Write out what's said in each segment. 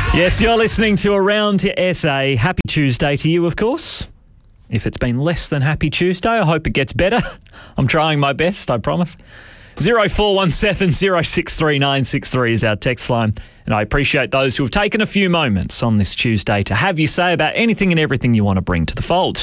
Yes, you're listening to Around SA. Happy Tuesday to you, of course. If it's been less than Happy Tuesday, I hope it gets better. I'm trying my best, I promise. 0417 063 963 is our text line. And I appreciate those who have taken a few moments on this Tuesday to have you say about anything and everything you want to bring to the fold.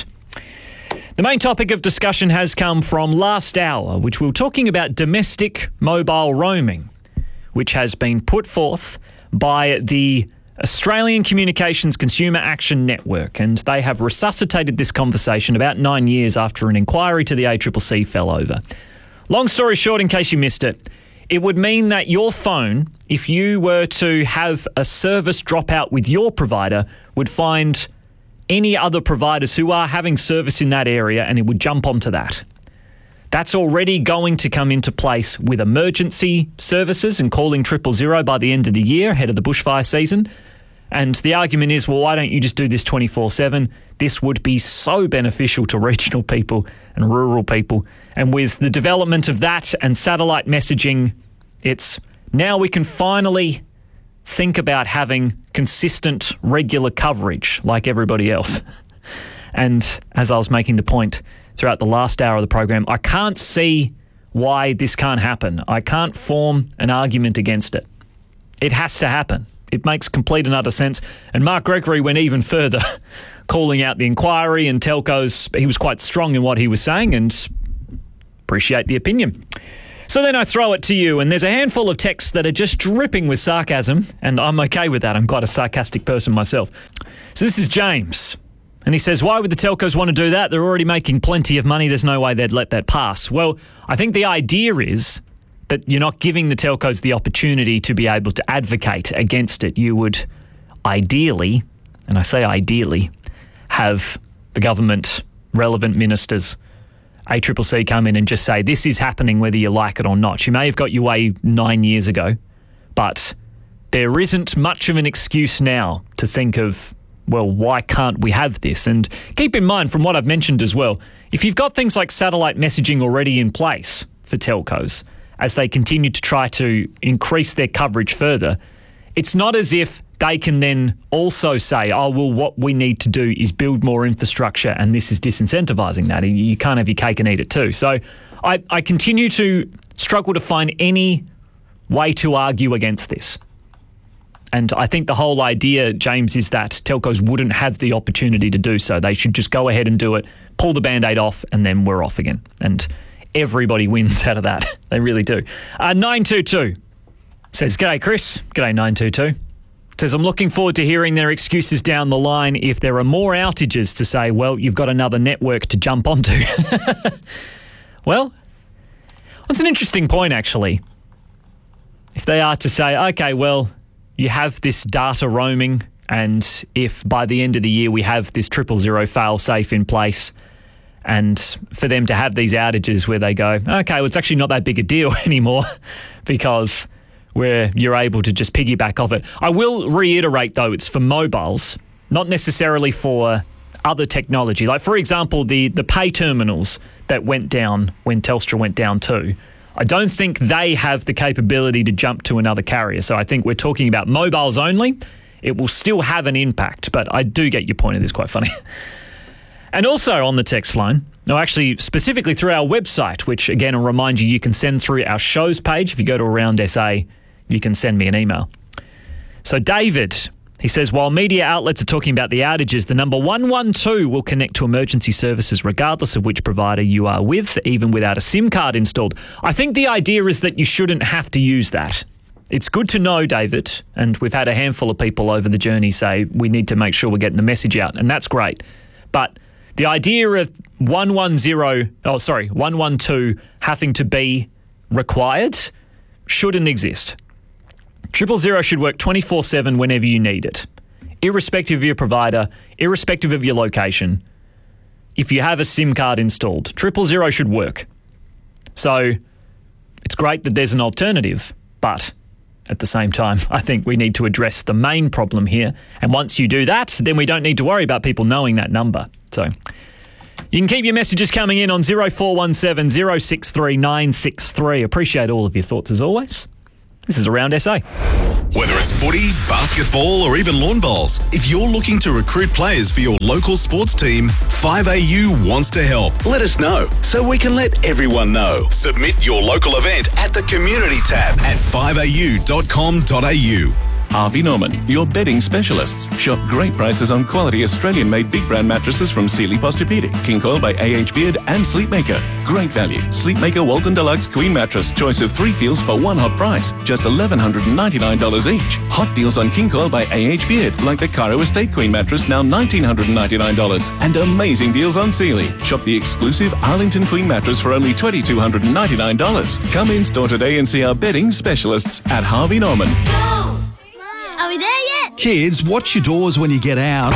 The main topic of discussion has come from last hour, which we were talking about domestic mobile roaming, which has been put forth by the Australian Communications Consumer Action Network, and they have resuscitated this conversation about 9 years after an inquiry to the ACCC fell over. Long story short, in case you missed it, it would mean that your phone, if you were to have a service drop out with your provider, would find any other providers who are having service in that area and it would jump onto that. That's already going to come into place with emergency services and calling 000 by the end of the year, ahead of the bushfire season. And the argument is, well, why don't you just do this 24/7? This would be so beneficial to regional people and rural people. And with the development of that and satellite messaging, it's now we can finally think about having consistent, regular coverage like everybody else. And as I was making the point throughout the last hour of the program, I can't see why this can't happen. I can't form an argument against it. It has to happen. It makes complete and utter sense. And Mark Gregory went even further, calling out the inquiry and telcos. He was quite strong in what he was saying, and appreciate the opinion. So then I throw it to you, and there's a handful of texts that are just dripping with sarcasm, and I'm okay with that. I'm quite a sarcastic person myself. So this is James. And he says, why would the telcos want to do that? They're already making plenty of money. There's no way they'd let that pass. Well, I think the idea is that you're not giving the telcos the opportunity to be able to advocate against it. You would ideally, and I say ideally, have the government, relevant ministers, ACCC come in and just say, this is happening whether you like it or not. You may have got your way 9 years ago, but there isn't much of an excuse now to think of, well, why can't we have this? And keep in mind, from what I've mentioned as well, if you've got things like satellite messaging already in place for telcos, as they continue to try to increase their coverage further, it's not as if they can then also say, oh, well, what we need to do is build more infrastructure and this is disincentivizing that. You can't have your cake and eat it too. So I continue to struggle to find any way to argue against this. And I think the whole idea, James, is that telcos wouldn't have the opportunity to do so. They should just go ahead and do it, pull the Band-Aid off, and then we're off again. And everybody wins out of that. They really do. 922 says, g'day, Chris. G'day, 922. Says, I'm looking forward to hearing their excuses down the line if there are more outages to say, well, you've got another network to jump onto. Well, that's an interesting point, actually. If they are to say, okay, well, you have this data roaming, and if by the end of the year we have this 000 fail-safe in place, and for them to have these outages where they go, okay, well, it's actually not that big a deal anymore because where you're able to just piggyback off it. I will reiterate, though, it's for mobiles, not necessarily for other technology. Like, for example, the pay terminals that went down when Telstra went down too. I don't think they have the capability to jump to another carrier. So I think we're talking about mobiles only. It will still have an impact, but I do get your point. It is quite funny. And also on the text line, no, actually specifically through our website, which again, I'll remind you, you can send through our shows page. If you go to Around SA, you can send me an email. So David, he says, while media outlets are talking about the outages, the number 112 will connect to emergency services regardless of which provider you are with, even without a SIM card installed. I think the idea is that you shouldn't have to use that. It's good to know, David, and we've had a handful of people over the journey say we need to make sure we're getting the message out, and that's great. But the idea of 112 having to be required shouldn't exist. 000 should work 24/7 whenever you need it, irrespective of your provider, irrespective of your location. If you have a SIM card installed, 000 should work. So it's great that there's an alternative, but at the same time, I think we need to address the main problem here. And once you do that, then we don't need to worry about people knowing that number. So you can keep your messages coming in on 0417 063 963. Appreciate all of your thoughts as always. This is Around SA. Whether it's footy, basketball or even lawn bowls, if you're looking to recruit players for your local sports team, 5AU wants to help. Let us know so we can let everyone know. Submit your local event at the Community tab at 5au.com.au. Harvey Norman, your bedding specialists. Shop great prices on quality Australian-made big brand mattresses from Sealy Posturepedic, King Coil by AH Beard and Sleepmaker. Great value. Sleepmaker Walton Deluxe Queen Mattress. Choice of 3 feels for one hot price. Just $1,199 each. Hot deals on King Coil by AH Beard, like the Cairo Estate Queen Mattress, now $1,999. And amazing deals on Sealy. Shop the exclusive Arlington Queen Mattress for only $2,299. Come in store today and see our bedding specialists at Harvey Norman. Are we there yet? Kids, watch your doors when you get out.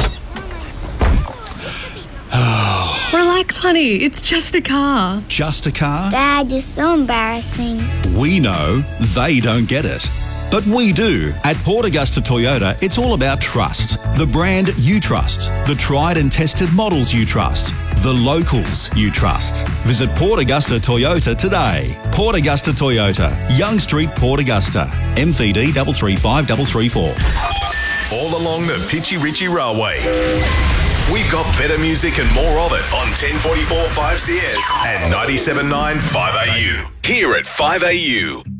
Relax, honey. It's just a car. Just a car? Dad, you're so embarrassing. We know they don't get it. But we do. At Port Augusta Toyota, it's all about trust. The brand you trust. The tried and tested models you trust. The locals you trust. Visit Port Augusta Toyota today. Port Augusta Toyota, Young Street, Port Augusta. MVD 335334. All along the Pitchy Ritchie Railway. We've got better music and more of it on 1044 5CS and 97.9 5AU. Here at 5AU.